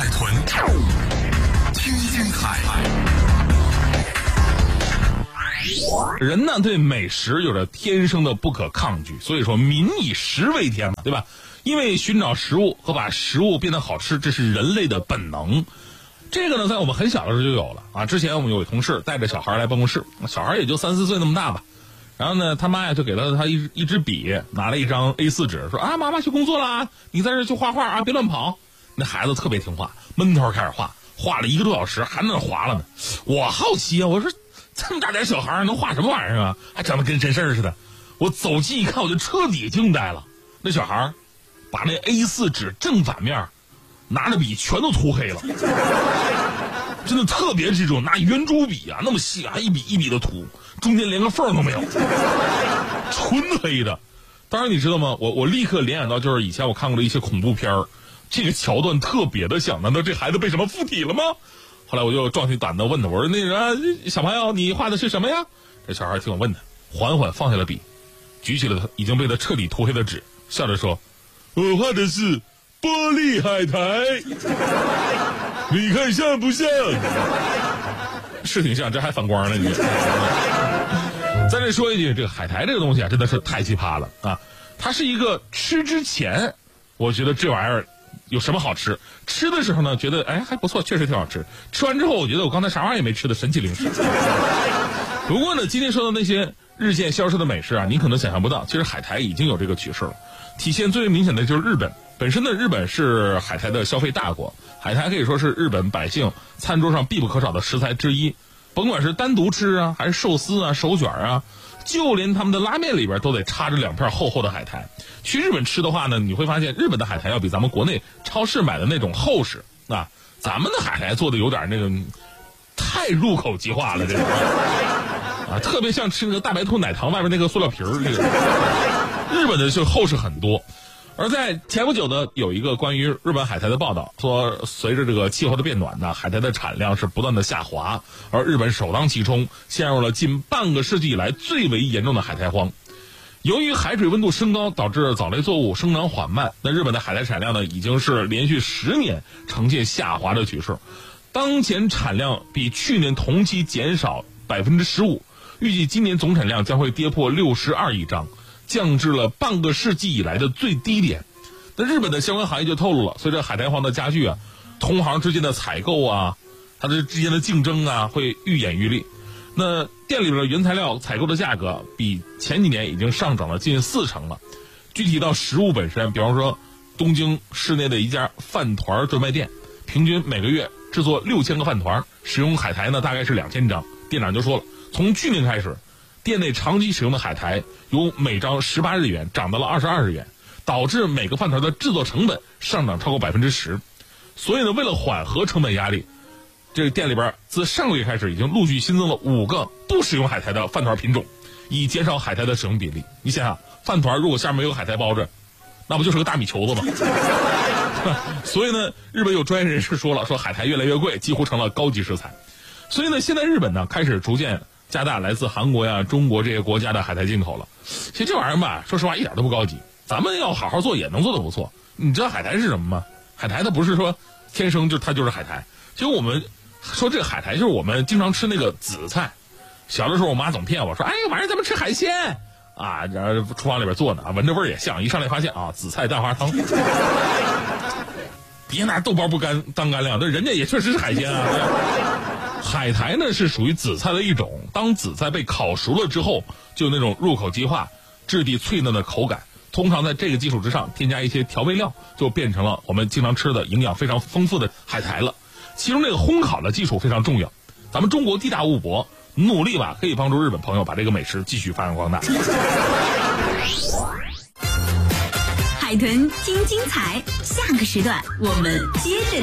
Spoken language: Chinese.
海豚听精彩。 人呢对美食有着天生的不可抗拒，所以说民以食为天嘛，对吧？因为寻找食物和把食物变得好吃，这是人类的本能。这个呢在我们很小的时候就有了啊。之前我们有位同事带着小孩来办公室，小孩也就3、4岁那么大吧，然后呢他妈呀就给了他一支笔，拿了一张 A4 纸，说啊妈妈去工作啦，你在这去画画啊，别乱跑。那孩子特别听话，闷头开始画，画了1个多小时还在那划了呢。我好奇啊，我说这么大点小孩能画什么玩意儿啊，还长得跟真事儿似的。我走近一看，我就彻底惊呆了。那小孩把那 A4 纸正反面拿着笔全都涂黑了，真的特别这种拿圆珠笔啊那么细啊，一笔一笔的涂，中间连个缝都没有，纯黑的。当然你知道吗，我立刻联想到就是以前我看过的一些恐怖片儿，这个桥段特别的像，难道这孩子被什么附体了吗？后来我就壮起胆子问他，我说那人小朋友你画的是什么呀？这小孩听我问他，缓缓放下了笔，举起了他已经被他彻底涂黑的纸，笑着说，我画的是玻璃海苔，你看像不像？是挺像，这还反光了你。在这说一句，这个海苔这个东西啊真的是太奇葩了啊！它是一个吃之前我觉得这玩意儿有什么好吃，吃的时候呢觉得哎还不错，确实挺好吃，吃完之后我觉得我刚才啥玩意儿也没吃的神奇零食。不过呢今天说的那些日渐消失的美食啊，你可能想象不到，其实海苔已经有这个趋势了。体现最为明显的就是日本，本身的日本是海苔的消费大国，海苔可以说是日本百姓餐桌上必不可少的食材之一，甭管是单独吃啊还是寿司啊手卷啊，就连他们的拉面里边都得插着2片厚厚的海苔。去日本吃的话呢，你会发现日本的海苔要比咱们国内超市买的那种厚实啊，咱们的海苔做的有点那个太入口即化了，这个啊，特别像吃那个大白兔奶糖外面那个塑料皮儿，这个日本的就厚实很多。而在前不久的有一个关于日本海苔的报道，说随着这个气候的变暖呢，海苔的产量是不断的下滑，而日本首当其冲，陷入了近半个世纪以来最为严重的海苔荒。由于海水温度升高，导致藻类作物生长缓慢，那日本的海苔产量呢已经是连续10年呈现下滑的趋势，当前产量比去年同期减少15%，预计今年总产量将会跌破62亿张，降至了半个世纪以来的最低点。那日本的相关行业就透露了，随着海苔荒的加剧啊，同行之间的采购啊，它的之间的竞争啊会愈演愈烈。那店里边的原材料采购的价格比前几年已经上涨了近40%了。具体到食物本身，比方说东京市内的一家饭团专卖店，平均每个月制作6000个饭团，使用海苔呢大概是2000张。店长就说了，从去年开始，店内长期使用的海苔由每张18日元涨到了22日元，导致每个饭团的制作成本上涨超过10%。所以呢，为了缓和成本压力，这个店里边自上个月开始已经陆续新增了5个不使用海苔的饭团品种，以减少海苔的使用比例。你想想，饭团如果下面没有海苔包着，那不就是个大米球子吗？所以呢，日本有专业人士说了，说海苔越来越贵，几乎成了高级食材。所以呢，现在日本呢开始逐渐加大来自韩国呀、中国这些国家的海苔进口了。其实这玩意儿吧，说实话一点都不高级，咱们要好好做也能做得不错。你知道海苔是什么吗？海苔它不是说天生就它就是海苔，其实我们说这个海苔就是我们经常吃那个紫菜。小的时候我妈总骗我说，哎，晚上咱们吃海鲜啊，然后厨房里边做呢，闻着味儿也像，一上来发现啊，紫菜蛋花汤。别拿豆包不干当干粮，这人家也确实是海鲜啊。海苔呢是属于紫菜的一种，当紫菜被烤熟了之后，就有那种入口即化、质地脆嫩的口感。通常在这个基础之上添加一些调味料，就变成了我们经常吃的营养非常丰富的海苔了。其中这个烘烤的技术非常重要，咱们中国地大物博，努力吧可以帮助日本朋友把这个美食继续发扬光大。 海豚听精彩，下个时段我们接着